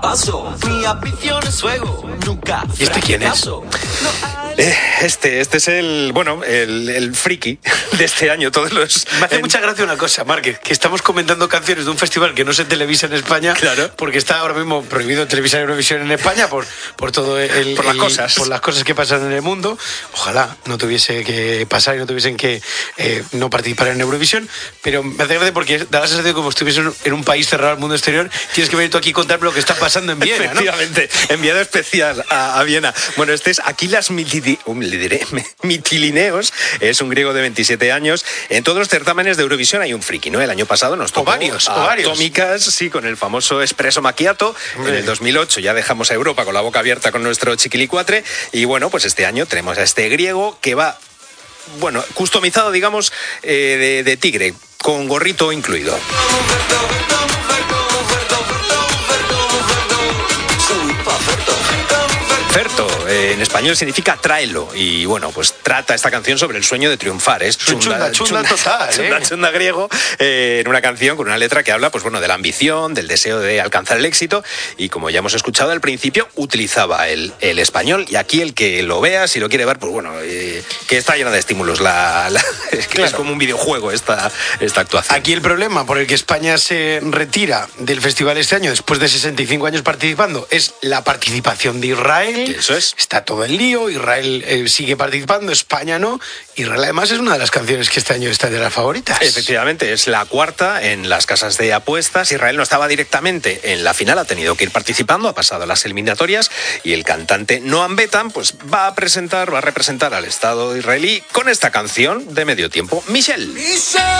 paso. Mi ambición es fuego, nunca. ¿Y este quién es? Este es el friki de este año. Todos los. Me hace mucha gracia una cosa, Márquez, que estamos comentando canciones de un festival que no se televisa en España, claro, porque está ahora mismo prohibido televisar Eurovisión en España por todo por las cosas que pasan en el mundo. Ojalá no tuviese que pasar y no tuviesen que no participar en Eurovisión, pero me hace gracia porque da la sensación como si estuviese en un país cerrado al mundo exterior. Tienes que venir tú aquí y contarme lo que está pasando en Viena, ¿no? Efectivamente, enviado especial a Viena. Bueno, este es Aquilas Mitilineos, es un griego de 27 años. En todos los certámenes de Eurovisión hay un friki, ¿no? El año pasado nos tocó varios. Atómicas, sí, con el famoso Espresso Macchiato. En el 2008 ya dejamos a Europa con la boca abierta con nuestro chiquilicuatre. Y bueno, pues este año tenemos a este griego que va, bueno, customizado, digamos, de tigre, con gorrito incluido. Ferto, en español significa tráelo. Y bueno, pues trata esta canción sobre el sueño de triunfar. Es chunda total, chunda griego, en una canción con una letra que habla, pues bueno, de la ambición, del deseo de alcanzar el éxito. Y como ya hemos escuchado al principio, utilizaba el español. Y aquí el que lo vea, si lo quiere ver, pues bueno, que está llena de estímulos. Es como un videojuego esta actuación. Aquí el problema por el que España se retira del festival este año, después de 65 años participando, es la participación de Israel. Eso es. Está todo el lío, Israel sigue participando, España no. Israel además es una de las canciones que este año está de las favoritas. Efectivamente, es la cuarta en las casas de apuestas. Israel no estaba directamente en la final, ha tenido que ir participando, ha pasado a las eliminatorias y el cantante Noam Betan pues va a representar al Estado israelí con esta canción de medio tiempo, Michelle.